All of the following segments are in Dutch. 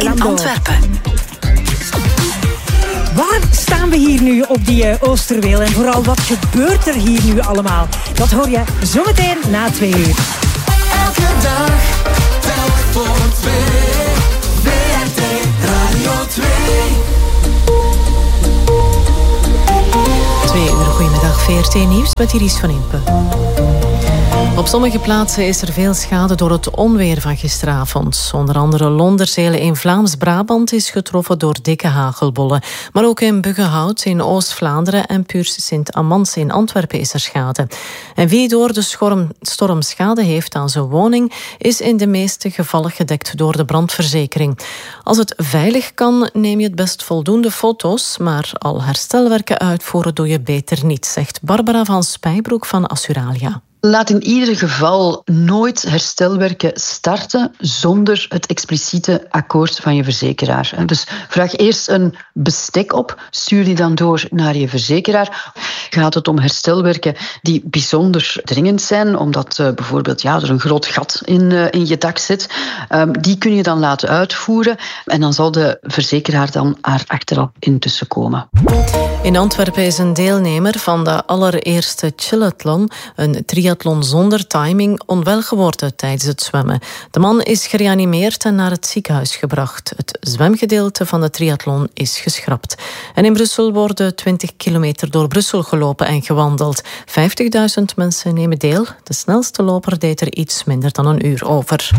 in Antwerpen. Waar staan we hier nu op die Oosterweel? En vooral, wat gebeurt er hier nu allemaal? Dat hoor je zometeen na 2 uur. Elke dag, telk voor 2. VRT Radio 2. 2 uur, goedemiddag, VRT Nieuws met Iris van Impe. Op sommige plaatsen is er veel schade door het onweer van gisteravond. Onder andere Londerzele in Vlaams-Brabant is getroffen door dikke hagelbollen. Maar ook in Buggenhout in Oost-Vlaanderen en Puurs-Sint-Amans in Antwerpen is er schade. En wie door de storm schade heeft aan zijn woning, is in de meeste gevallen gedekt door de brandverzekering. Als het veilig kan, neem je het best voldoende foto's, maar al herstelwerken uitvoeren doe je beter niet, zegt Barbara van Spijbroek van Assuralia. Laat in ieder geval nooit herstelwerken starten zonder het expliciete akkoord van je verzekeraar. Dus vraag eerst een bestek op, stuur die dan door naar je verzekeraar. Gaat het om herstelwerken die bijzonder dringend zijn, omdat bijvoorbeeld er een groot gat in je dak zit, die kun je dan laten uitvoeren en dan zal de verzekeraar dan er achteraf intussen komen. In Antwerpen is een deelnemer van de allereerste Chillathlon, een triathlon zonder timing, onwel geworden tijdens het zwemmen. De man is gereanimeerd en naar het ziekenhuis gebracht. Het zwemgedeelte van de triathlon is geschrapt. En in Brussel worden 20 kilometer door Brussel gelopen en gewandeld. 50.000 mensen nemen deel. De snelste loper deed er iets minder dan een uur over.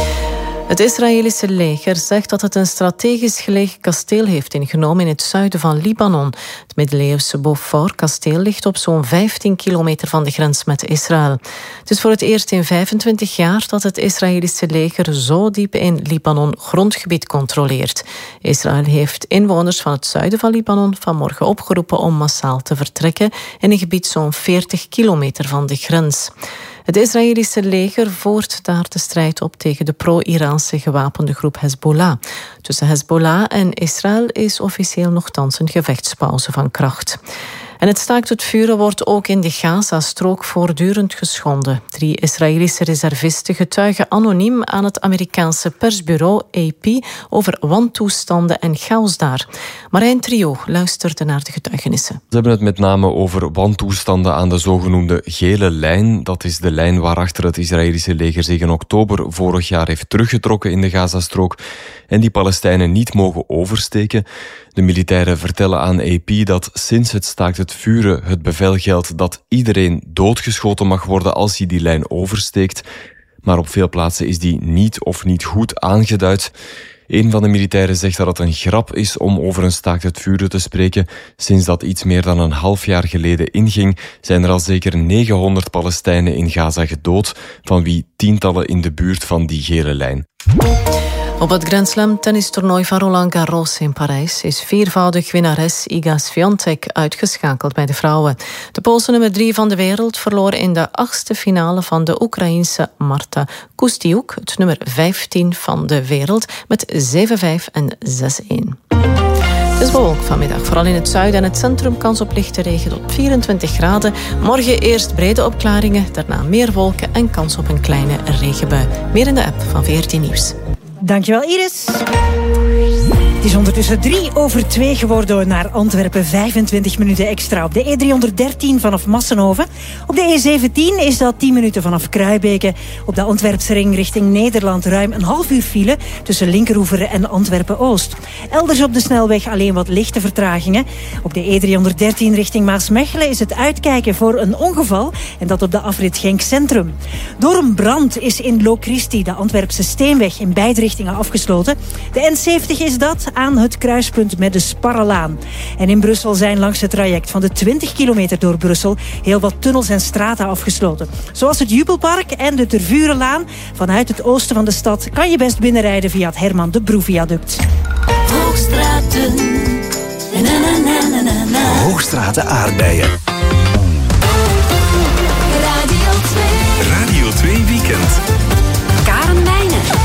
Het Israëlische leger zegt dat het een strategisch gelegen kasteel heeft ingenomen in het zuiden van Libanon. Het middeleeuwse Beaufort-kasteel ligt op zo'n 15 kilometer van de grens met Israël. Het is voor het eerst in 25 jaar dat het Israëlische leger zo diep in Libanon grondgebied controleert. Israël heeft inwoners van het zuiden van Libanon vanmorgen opgeroepen om massaal te vertrekken in een gebied zo'n 40 kilometer van de grens. Het Israëlische leger voert daar de strijd op tegen de pro-Iraanse gewapende groep Hezbollah. Tussen Hezbollah en Israël is officieel nochtans een gevechtspauze van kracht. En het staakt het vuren wordt ook in de Gaza-strook voortdurend geschonden. 3 Israëlische reservisten getuigen anoniem aan het Amerikaanse persbureau AP over wantoestanden en chaos daar. Marijn Trio luisterde naar de getuigenissen. Ze hebben het met name over wantoestanden aan de zogenoemde gele lijn. Dat is de lijn waarachter het Israëlische leger zich in oktober vorig jaar heeft teruggetrokken in de Gazastrook en die Palestijnen niet mogen oversteken. De militairen vertellen aan AP dat sinds het staakt het vuren het bevel geldt dat iedereen doodgeschoten mag worden als hij die lijn oversteekt. Maar op veel plaatsen is die niet goed aangeduid. Een van de militairen zegt dat het een grap is om over een staakt het vuren te spreken. Sinds dat iets meer dan een half jaar geleden inging, zijn er al zeker 900 Palestijnen in Gaza gedood, van wie tientallen in de buurt van die gele lijn. Op het Grand Slam tennistoernooi van Roland Garros in Parijs is 4voudig winnares Iga Swiatek uitgeschakeld bij de vrouwen. De Poolse nummer 3 van de wereld verloor in de 8e finale van de Oekraïense Marta Kustyuk, het nummer 15 van de wereld, met 7-5 en 6-1. Het is bewolkt vanmiddag, vooral in het zuiden en het centrum kans op lichte regen tot 24 graden. Morgen eerst brede opklaringen, daarna meer wolken en kans op een kleine regenbui. Meer in de app van VRT Nieuws. Dankjewel, Iris. Het is ondertussen 2:03 geworden naar Antwerpen. 25 minuten extra op de E313 vanaf Massenhoven. Op de E17 is dat 10 minuten vanaf Kruibeke. Op de Antwerpse ring richting Nederland ruim een half uur file tussen Linkeroever en Antwerpen-Oost. Elders op de snelweg alleen wat lichte vertragingen. Op de E313 richting Maasmechelen is het uitkijken voor een ongeval en dat op de afrit Genk Centrum. Door een brand is in Lo Christi de Antwerpse Steenweg in beide richtingen afgesloten. De N70 is dat aan het kruispunt met de Sparrelaan. En in Brussel zijn langs het traject van de 20 kilometer door Brussel heel wat tunnels en straten afgesloten. Zoals het Jubelpark en de Tervurenlaan. Vanuit het oosten van de stad kan je best binnenrijden via het Herman de Broe-viaduct. Hoogstraten. Hoogstraten aardbeien.